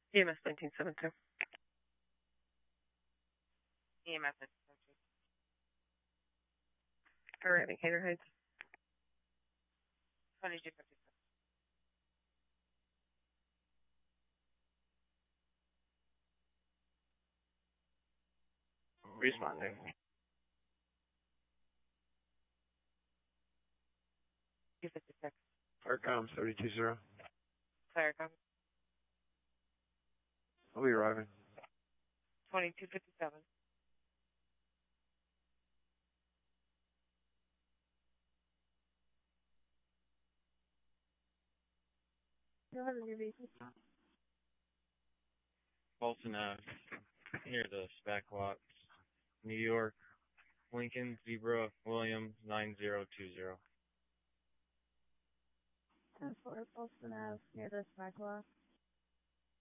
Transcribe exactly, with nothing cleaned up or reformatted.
E M S nineteen seventy-two. E M S nineteen seventy-two. Alrighty, Hater Heights. twenty-two fifty-seven. Responding. two fifty-six. Firecom thirty-two zero. Claricom. I'll be arriving. twenty-two fifty-seven. Go ahead with your vehicle. Fulton Ave, near the Spac Lots, New York, Lincoln, Zebra, Williams, nine zero two zero. ten four, Fulton Ave, near the Smack Lot.